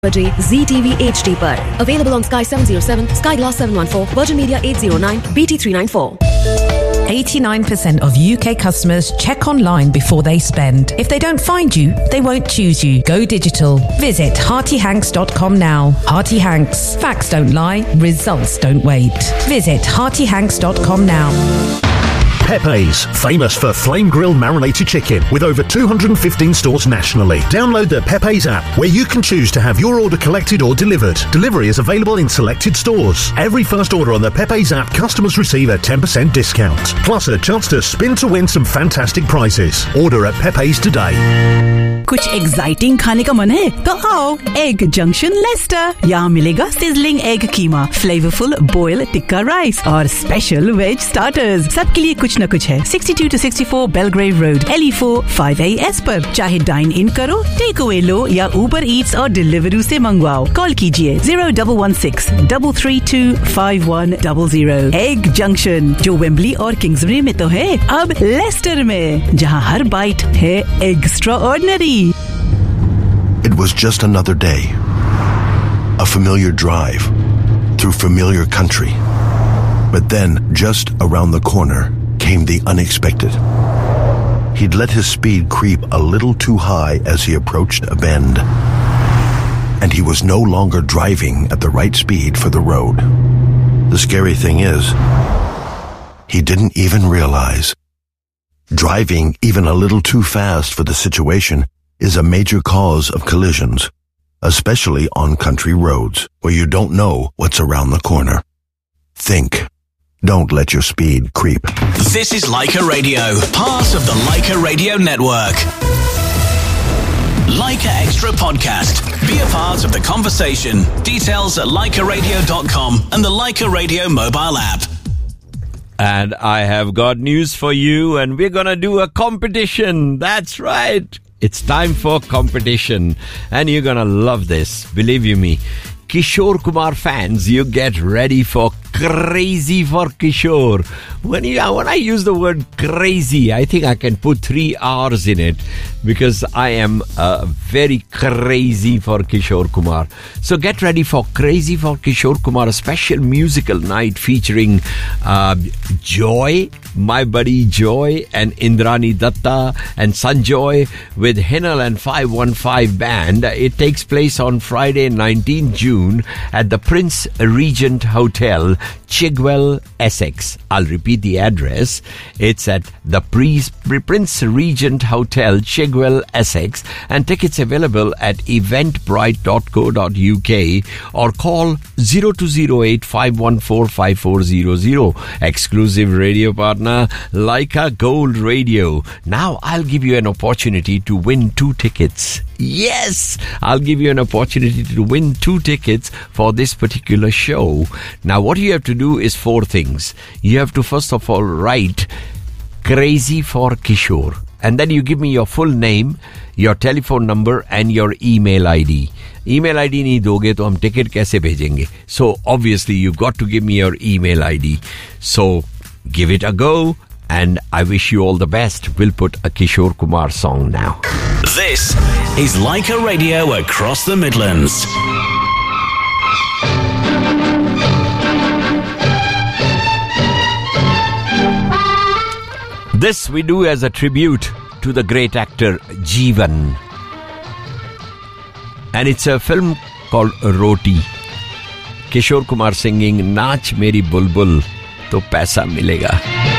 बजे ZTV HD पर. Available on Sky 707, Sky Glass 714, Virgin Media 809, BT 394. 89% of UK customers check online before they spend. If they don't find you, they won't choose you. Go digital. Visit heartyhanks.com now. Hearty Hanks. Facts don't lie. Results don't wait. Visit heartyhanks.com now. Pepe's, famous for flame grilled marinated chicken with over 215 stores nationally. Download the Pepe's app where you can choose to have your order collected or delivered. Delivery is available in selected stores. Every first order on the Pepe's app, customers receive a 10% discount. Plus a chance to spin to win some fantastic prizes. Order at Pepe's today. कुछ exciting खाने का मन है तो आओ egg junction Lester. यहाँ मिलेगा sizzling egg कीमा, flavourful boil tikka rice और स्पेशल वेज स्टार्टर्स. सबके लिए कुछ न कुछ है. 62 to 64 Belgrave Road, LE4 5AS पर. चाहे डाइन इन करो, टेक अवे लो या ऊबर ईट्स और डिलीवरी से मंगवाओ. कॉल कीजिए 0116-332-5100. एग जंक्शन जो वेम्बली और किंग्सबरी में तो है, अब लेस्टर में, जहाँ हर बाइट है extra ordinary. It was just another day. A familiar drive through familiar country. But then, just around the corner, came the unexpected. He'd let his speed creep a little too high as he approached a bend. And he was no longer driving at the right speed for the road. The scary thing is, he didn't even realize. Driving even a little too fast for the situation is a major cause of collisions, especially on country roads where you don't know what's around the corner. Think. Don't let your speed creep. This is Leica Radio, part of the Leica Radio Network. Leica Extra Podcast. Be a part of the conversation. Details at leicaradio.com and the Leica Radio mobile app. And I have got news for you, and we're going to do a competition. That's right. It's time for competition, and you're going to love this. Believe you me. Kishore Kumar fans, you get ready for Crazy for Kishore. When I use the word crazy, I think I can put 3 R's in it because I am very crazy for Kishore Kumar. So get ready for Crazy for Kishore Kumar, a special musical night featuring Joy, my buddy Joy, and Indrani Datta and Sanjoy with Hinal and 515 Band. It takes place on Friday, 19 June at the Prince Regent Hotel, Chigwell, Essex. I'll repeat the address. It's at the Prince Regent Hotel, Chigwell, Essex, and tickets available at eventbrite.co.uk or call 0208 514 5400. Exclusive radio partner, Leica Gold Radio. Now I'll give you an opportunity to win 2 tickets. Yes, I'll give you an opportunity to win 2 tickets for this particular show. Now, what you have to do is 4 things. You have to first of all write Crazy for Kishore, and then you give me your full name, your telephone number, and your email ID. Email ID नहीं दोगे तो हम ticket कैसे भेजेंगे? So obviously you got to give me your email ID. So give it a go. And I wish you all the best. We'll put a Kishore Kumar song now. This is Leica Radio across the Midlands. This we do as a tribute to the great actor Jeevan. And it's a film called Roti. Kishore Kumar singing Naach Meri Bulbul, to paisa milega.